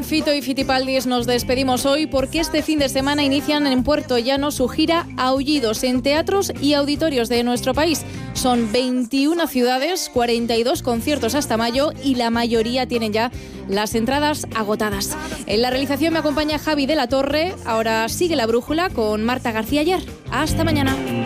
Con Fito y Fitipaldis nos despedimos hoy porque este fin de semana inician en Puerto Llano su gira Aullidos en teatros y auditorios de nuestro país. Son 21 ciudades, 42 conciertos hasta mayo y la mayoría tienen ya las entradas agotadas. En la realización me acompaña Javi de la Torre. Ahora sigue La Brújula con Marta García Ayer. Hasta mañana.